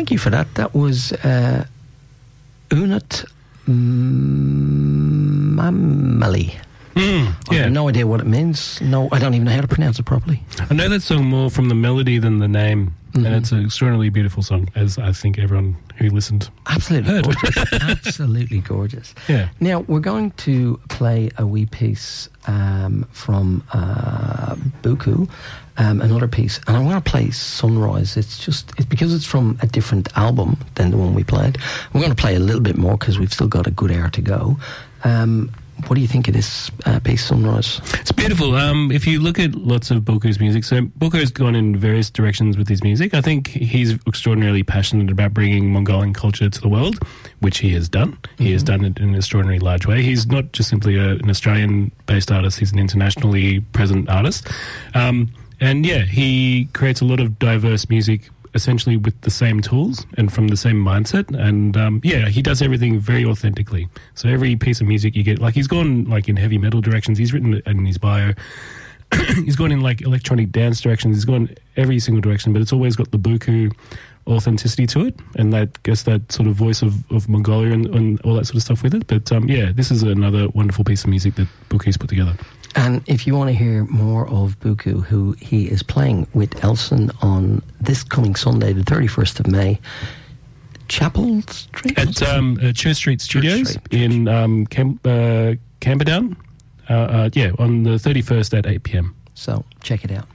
thank you for that. That was Unut Mamali. I have no idea what it means. No, I don't even know how to pronounce it properly. I know that song more from the melody than the name, and it's an extraordinarily beautiful song, as I think everyone who listened Absolutely heard. gorgeous. Absolutely gorgeous. Yeah. Now, we're going to play a wee piece from Buku, another piece, and I'm going to play Sunrise. It's because it's from a different album than the one we played. We're going to play a little bit more because we've still got a good hour to go. What do you think of this piece, Sunrise? It's beautiful. If you look at lots of Buku's music, so Buku's gone in various directions with his music. I think he's extraordinarily passionate about bringing Mongolian culture to the world, which he has done. He has done it in an extraordinarily large way. He's not just simply an Australian-based artist, he's an internationally present artist. And yeah, he creates a lot of diverse music, essentially with the same tools and from the same mindset. And yeah, he does everything very authentically. So every piece of music you get, like he's gone like in heavy metal directions. He's written it in his bio. He's gone in like electronic dance directions. He's gone every single direction, but it's always got the Buku authenticity to it, and that sort of voice of Mongolia and all that sort of stuff with it. But yeah, this is another wonderful piece of music that Buku's put together. And if you want to hear more of Buku, who he is playing with Elson on this coming Sunday, the 31st of May, Chapel Street? At Church Street Studios in Camperdown. Yeah, on the 31st at 8 p.m. So check it out.